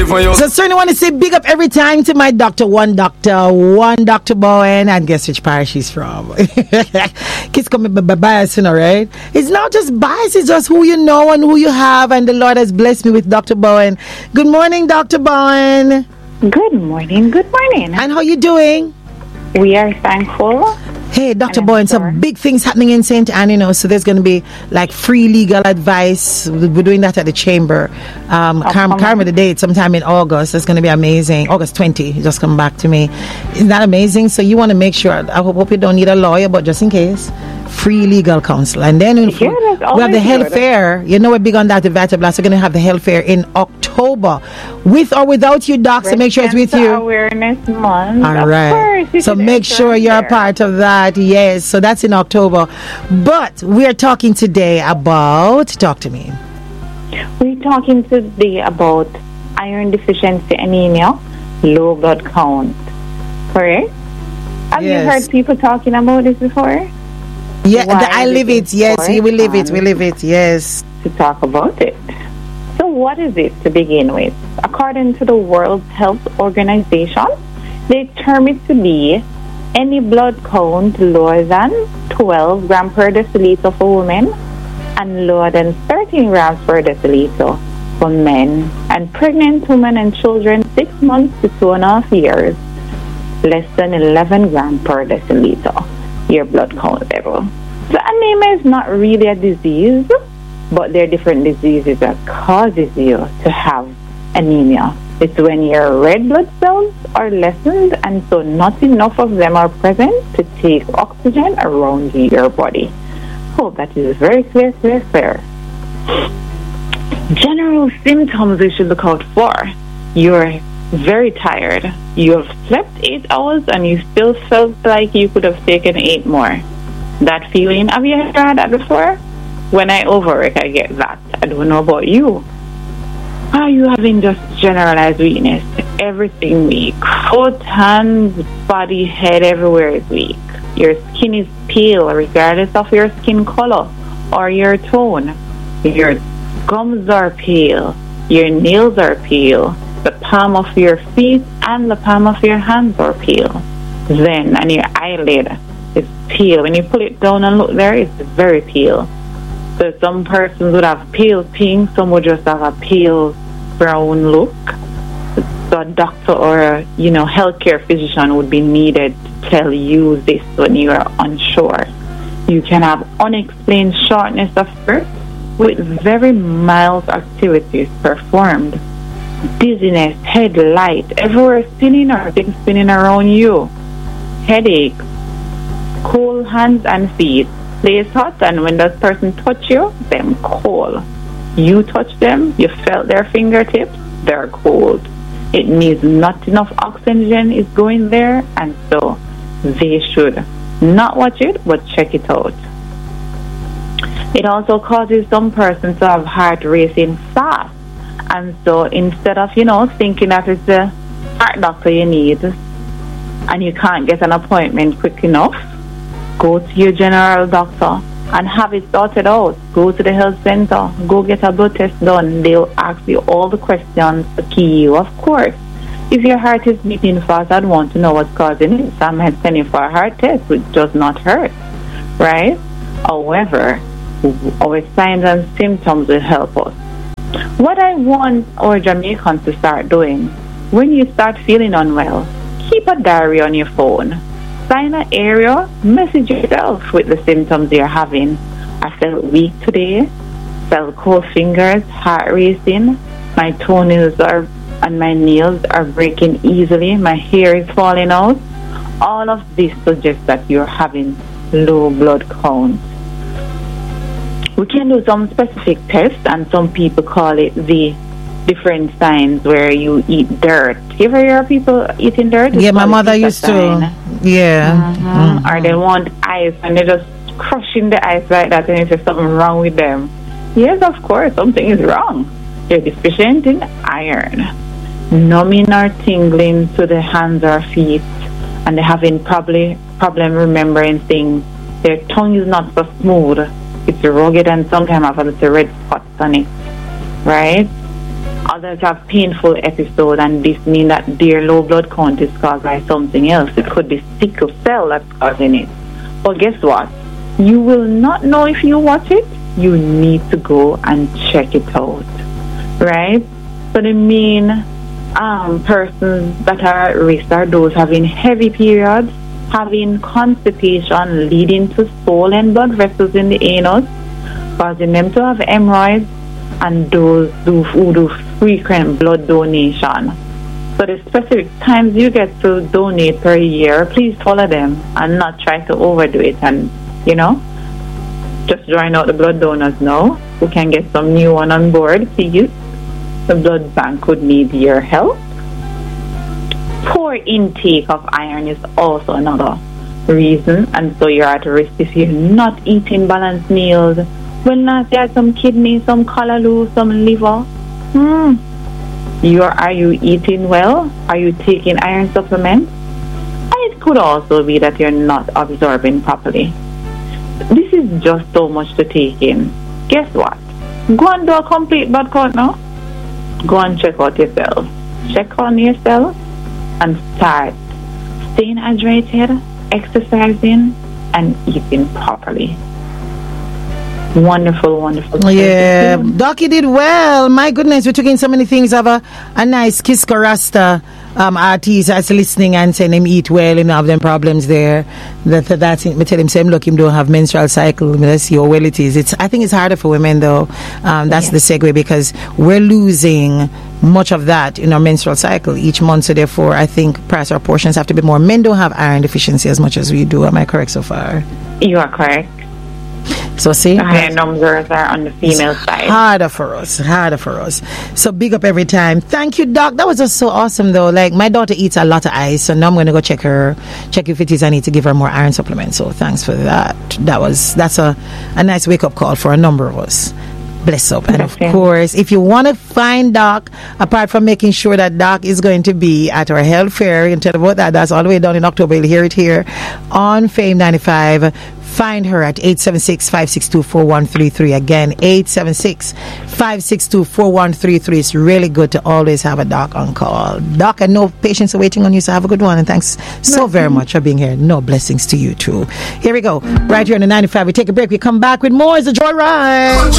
for you. So certainly want to say big up every time to my doctor, one Dr. Bowen, and guess which parish he's from. Kids coming by bias, you know, right? It's not just bias, it's just who you know and who you have, and the Lord has blessed me with Dr. Bowen. Good morning, Dr. Bowen. Good morning. And how you doing? We are thankful. Hey, Dr. Bowen, some big things happening in St. Anne, you know, so there's going to be like free legal advice. We're doing that at the chamber. Carmen the date sometime in August. It's going to be amazing. August 20, just come back to me. Isn't that amazing? So you want to make sure, I hope you don't need a lawyer, but just in case, free legal counsel. And then we have the health fair. You know, we're big on that, the Vita Blast. We're going to have the health fair in October. With or without you, Doc, so make sure it's with you. Awareness Month. All right. So make sure you're a part of that. Yes. So that's in October. But we're talking today about, talk to me. We're talking today about iron deficiency anemia, low blood count. Correct? Have you heard people talking about this before? Yeah, I live it. Yes, we live it. We live it. Yes. To talk about it. So what is it to begin with? According to the World Health Organization, they term it to be any blood count lower than 12 grams per deciliter for women and lower than 13 grams per deciliter for men, and pregnant women and children 6 months to 2.5 years, less than 11 grams per deciliter, your blood count level. So anemia is not really a disease, but there are different diseases that causes you to have anemia. It's when your red blood cells are lessened, and so not enough of them are present to take oxygen around your body. Hope that is very clear. General symptoms you should look out for. You're very tired. You have slept 8 hours and you still felt like you could have taken 8 more. That feeling, have you ever had that before? When I overwork, I get that. I don't know about you. Are you having just generalized weakness? Everything weak. Foot, hands, body, head, everywhere is weak. Your skin is pale regardless of your skin color or your tone. Your gums are pale. Your nails are pale. The palm of your feet and the palm of your hands are pale. Then, and your eyelid is pale. When you pull it down and look there, it's very pale. So some persons would have pale pink, some would just have a pale brown look. So a doctor or a healthcare physician would be needed to tell you this when you are unsure. You can have unexplained shortness of breath with very mild activities performed. Dizziness, head light, everywhere spinning or things spinning around you. Headache, cold hands and feet. Place hot, and when that person touch you, them cold. You touch them, you felt their fingertips, they're cold. It means not enough oxygen is going there, and so they should not watch it, but check it out. It also causes some persons to have heart racing fast. And so instead of, thinking that it's the heart doctor you need and you can't get an appointment quick enough, go to your general doctor and have it sorted out. Go to the health center, go get a blood test done. They'll ask you all the questions to key you, of course. If your heart is beating fast, I'd want to know what's causing it. So I might send you for a heart test, which does not hurt, right? However, our signs and symptoms will help us. What I want our Jamaicans to start doing, when you start feeling unwell, keep a diary on your phone. Sign an area, message yourself with the symptoms you're having. I felt weak today, felt cold fingers, heart racing, my toenails and my nails are breaking easily, my hair is falling out. All of this suggests that you're having low blood count. We can do some specific tests, and some people call it the different signs where you eat dirt. You ever hear people eating dirt? Yeah, my mother used to. Yeah. Mm-hmm. Or they want ice, and they're just crushing the ice like that, and there's something wrong with them. Yes, of course, something is wrong. You're deficient in iron. Numbing or tingling to the hands or feet, and they're having problem remembering things. Their tongue is not so smooth. It's rugged and sometimes have a little red spots on it, right? Others have painful episodes, and this means that their low blood count is caused by something else. It could be sickle cell that's causing it. But guess what? You will not know if you watch it. You need to go and check it out, right? So the main persons that are at risk are those having heavy periods, having constipation leading to swollen blood vessels in the anus, causing them to have hemorrhoids, and those who do frequent blood donation. So the specific times you get to donate per year, please follow them and not try to overdo it. And, just join out the blood donors now. We can get some new one on board. See, the blood bank could need your help. Poor intake of iron is also another reason, and so you're at risk if you're not eating balanced meals. Well, not there some kidney, some callaloo, some liver. Are you eating well? Are you taking iron supplements? And it could also be that you're not absorbing properly. This is just so much to take in. Guess what? Go and do a complete blood count now. Go and check out yourself. Check on yourself and start staying hydrated, exercising, and eating properly. Wonderful. Yeah, Doc, you did well. My goodness, we took in so many things. Have a nice Kiska Rasta artist that's listening and saying him eat well and have them problems there. That's it. Me tell him, say, look, him don't have menstrual cycle. Let's see how well it is. I think it's harder for women though. That's the segue, because we're losing much of that in our menstrual cycle each month. So therefore, I think perhaps our portions have to be more. Men don't have iron deficiency as much as we do. Am I correct so far? You are correct. So see, the higher numbers are on the female side. Harder for us. So big up every time. Thank you, Doc. That was just so awesome though. Like, my daughter eats a lot of ice, so now I'm gonna go check if it is I need to give her more iron supplements. So thanks for that. That's a nice wake up call for a number of us. Bless up. And of course, if you want to find Doc, apart from making sure that Doc is going to be at our health fair, you can tell about that. That's all the way down in October. You'll hear it here on Fame 95. Find her at 876-562-4133. Again, 876-562-4133. It's really good to always have a Doc on call. Doc, I know patients are waiting on you, so have a good one. And thanks so very much for being here. No, blessings to you too. Here we go. Right here on the 95. We take a break. We come back with more. It's a joyride.